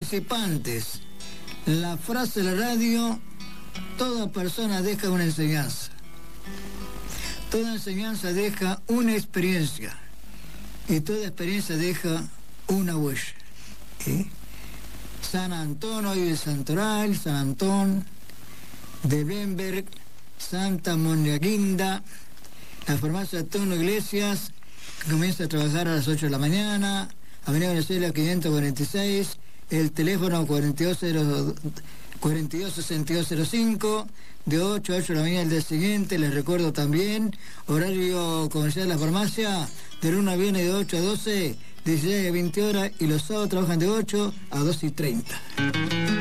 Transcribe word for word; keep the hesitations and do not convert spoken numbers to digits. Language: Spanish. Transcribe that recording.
Participantes, la frase de la radio: toda persona deja una enseñanza. Toda enseñanza deja una experiencia. Y toda experiencia deja una huella. ¿Eh? San Antón, hoy de Santoral, San Antón, de Bemberg, Santa Moniaguinda, la farmacia Tono Iglesias, que comienza a trabajar a las ocho de la mañana, Avenida Venezuela quinientos cuarenta y seis, el teléfono cuarenta y dos sesenta y dos cero cinco, de ocho a ocho de la mañana el día siguiente. Les recuerdo también, horario comercial de la farmacia, de lunes a viernes de ocho a doce, dieciséis a veinte horas, y los sábados trabajan de ocho a doce y treinta.